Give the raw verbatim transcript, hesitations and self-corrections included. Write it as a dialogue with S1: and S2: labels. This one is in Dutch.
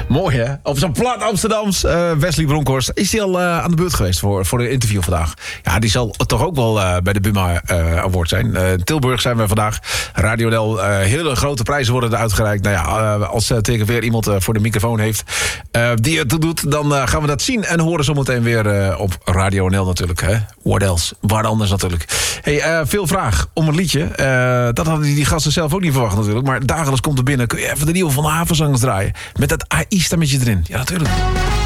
S1: Mooi, hè? Op zo'n plat Amsterdams. Uh, Wesley Bronkhorst. Is hij al uh, aan de beurt geweest voor, voor de interview vandaag? Ja, die zal toch ook wel uh, bij de Buma uh, Award zijn. Uh, in Tilburg zijn we vandaag. Radio Nel, uh, hele grote prijzen worden er uitgereikt. Nou ja, uh, als uh, tegen weer iemand uh, voor de microfoon heeft uh, die het doet, dan uh, gaan we dat zien en horen zometeen weer uh, op Radio Nel natuurlijk. Hè? What else? Waar anders natuurlijk. Hey, uh, veel vraag om een liedje. Uh, dat hadden die, die gasten zelf ook niet verwacht natuurlijk. Maar dagelijks komt er binnen. Kun je even de nieuwe Van de Havenzangers draaien? Met dat A I-stemmetje erin. Ja, natuurlijk.